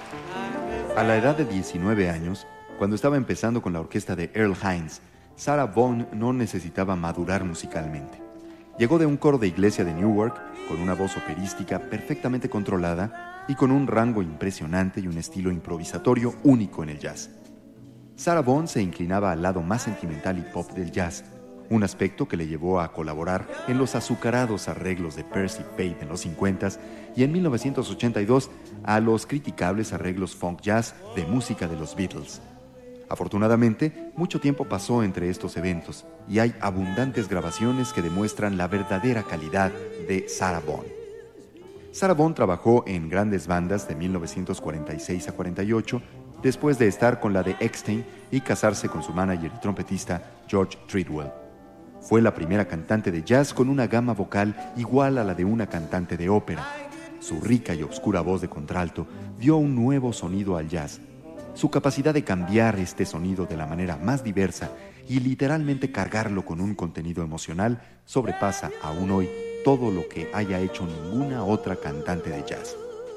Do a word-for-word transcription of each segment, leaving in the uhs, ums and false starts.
A la edad de diecinueve años, cuando estaba empezando con la orquesta de Earl Hines, Sarah Vaughan no necesitaba madurar musicalmente. Llegó de un coro de iglesia de Newark, con una voz operística perfectamente controlada y con un rango impresionante y un estilo improvisatorio único en el jazz. Sarah Vaughan se inclinaba al lado más sentimental y pop del jazz, un aspecto que le llevó a colaborar en los azucarados arreglos de Percy Faith en los cincuentas y en mil novecientos ochenta y dos a los criticables arreglos funk jazz de música de los Beatles. Afortunadamente, mucho tiempo pasó entre estos eventos y hay abundantes grabaciones que demuestran la verdadera calidad de Sarah Vaughan. Sarah Vaughan trabajó en grandes bandas de mil novecientos cuarenta y seis a cuarenta y ocho, después de estar con la de Eckstein y casarse con su manager y trompetista George Treadwell. Fue la primera cantante de jazz con una gama vocal igual a la de una cantante de ópera. Su rica y oscura voz de contralto dio un nuevo sonido al jazz. Su capacidad de cambiar este sonido de la manera más diversa y literalmente cargarlo con un contenido emocional sobrepasa aún hoy todo lo que haya hecho ninguna otra cantante de jazz.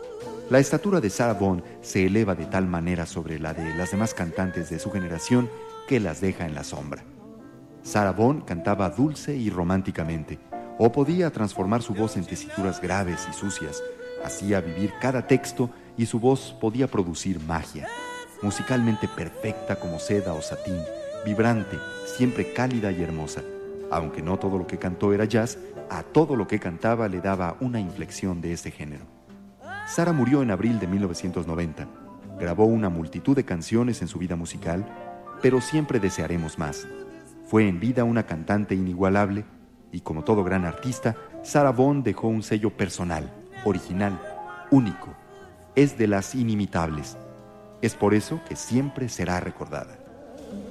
La estatura de Sarah Vaughan se eleva de tal manera sobre la de las demás cantantes de su generación que las deja en la sombra. Sarah Vaughan cantaba dulce y románticamente, o podía transformar su voz en tesituras graves y sucias, hacía vivir cada texto y su voz podía producir magia. Musicalmente perfecta como seda o satín, vibrante, siempre cálida y hermosa. Aunque no todo lo que cantó era jazz, a todo lo que cantaba le daba una inflexión de este género. Sarah murió en abril de mil novecientos noventa. Grabó una multitud de canciones en su vida musical, pero siempre desearemos más. Fue en vida una cantante inigualable y, como todo gran artista, Sarah Vaughan dejó un sello personal, original, único. Es de las inimitables. Es por eso que siempre será recordada.